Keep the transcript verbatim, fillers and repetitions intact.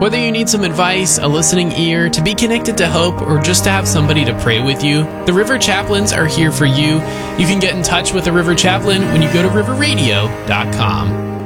Whether you need some advice, a listening ear, to be connected to hope, or just to have somebody to pray with you, the River Chaplains are here for you. You can get in touch with the River Chaplain when you go to river radio dot com.